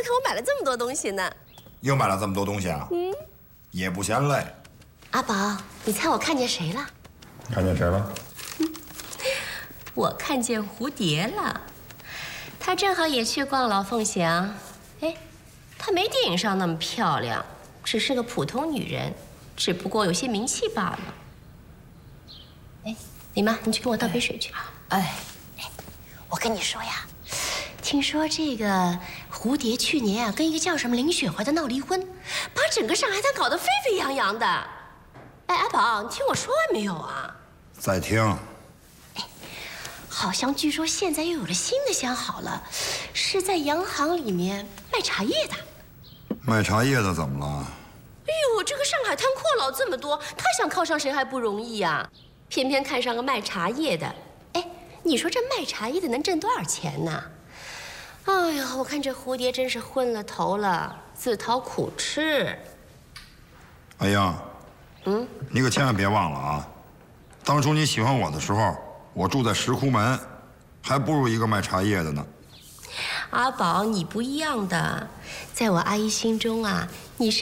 看我买了这么多东西呢。 又买了这么多东西啊？也不嫌累。 阿宝，你猜我看见谁了？ 看见谁了？ 我看见蝴蝶了。她正好也去逛老凤祥。哎，她没电影上那么漂亮，只是个普通女人，只不过有些名气罢了。哎，李妈，你去给我倒杯水去。哎，我跟你说呀，听说这个蝴蝶去年啊跟一个叫什么林雪怀的闹离婚，把整个上海滩搞得沸沸扬扬的。哎，阿宝，你听我说完没有啊？ 在听。 好像据说现在又有了新的相好了，是在洋行里面卖茶叶的。 卖茶叶的怎么了？ 哎呦，这个上海滩阔佬这么多，他想靠上谁还不容易呀？偏偏看上个卖茶叶的。哎，你说这卖茶叶的能挣多少钱呢？哎呀，我看这蝴蝶真是昏了头了，自讨苦吃。 哎呀，你可千万别忘了啊！当初你喜欢我的时候，我住在石窟门，还不如一个卖茶叶的呢。 阿宝，你不一样的，在我阿姨心中啊，你是